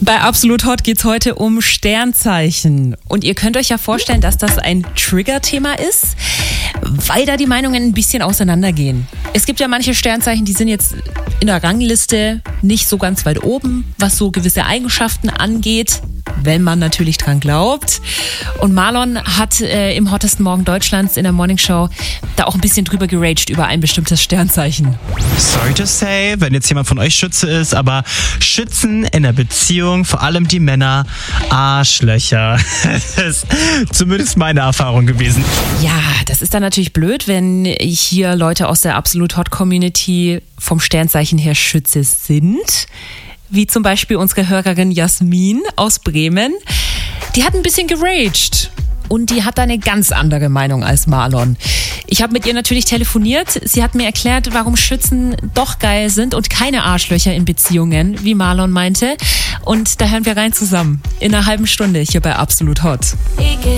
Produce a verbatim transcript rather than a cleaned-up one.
Bei Absolut Hot geht's heute um Sternzeichen. Und ihr könnt euch ja vorstellen, dass das ein Trigger-Thema ist, weil da die Meinungen ein bisschen auseinandergehen. Es gibt ja manche Sternzeichen, die sind jetzt in der Rangliste nicht so ganz weit oben, was so gewisse Eigenschaften angeht, wenn man natürlich dran glaubt. Und Marlon hat äh, im hottesten Morgen Deutschlands in der Morningshow da auch ein bisschen drüber geraged über ein bestimmtes Sternzeichen. Sorry to say, wenn jetzt jemand von euch Schütze ist, aber Schützen in der Beziehung, vor allem die Männer, Arschlöcher. Das ist zumindest meine Erfahrung gewesen. Ja, das ist dann natürlich blöd, wenn hier Leute aus der Absolut Hot Community vom Sternzeichen her Schütze sind. Wie zum Beispiel unsere Hörerin Jasmin aus Bremen. Die hat ein bisschen geraged und die hat da eine ganz andere Meinung als Marlon. Ich habe mit ihr natürlich telefoniert. Sie hat mir erklärt, warum Schützen doch geil sind und keine Arschlöcher in Beziehungen, wie Marlon meinte. Und da hören wir rein zusammen in einer halben Stunde hier bei Absolut Hot.